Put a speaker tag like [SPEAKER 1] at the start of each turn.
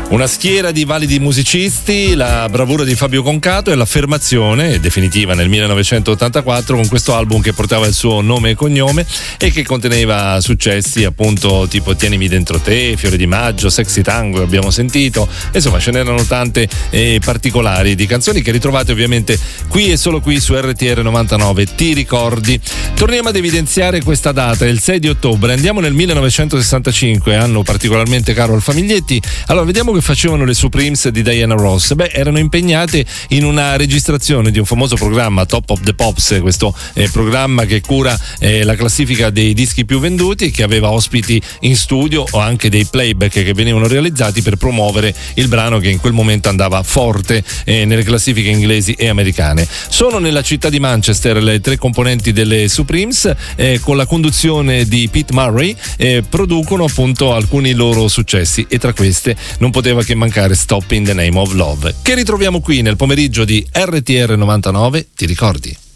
[SPEAKER 1] Una schiera di validi musicisti, la bravura di Fabio Concato e l'affermazione definitiva nel 1984 con questo album che portava il suo nome e cognome e che conteneva successi appunto tipo Tienimi dentro te, Fiore di maggio, Sexy Tango, abbiamo sentito, insomma ce n'erano tante particolari di canzoni che ritrovate ovviamente qui e solo qui su RTR 99. Ti ricordi? Torniamo ad evidenziare questa data, il 6 di ottobre, andiamo nel 1965, anno particolarmente caro al Famiglietti. Allora vediamo che facevano le Supremes di Diana Ross. Erano impegnate in una registrazione di un famoso programma, Top of the Pops, questo programma che cura la classifica dei dischi più venduti, che aveva ospiti in studio o anche dei playback che venivano realizzati per promuovere il brano che in quel momento andava forte nelle classifiche inglesi e americane. Sono nella città di Manchester le tre componenti delle Supremes, con la conduzione di Pete Murray, producono appunto alcuni loro successi e tra queste non poteva che mancare Stop in the Name of Love, che ritroviamo qui nel pomeriggio di RTR 99. Ti ricordi?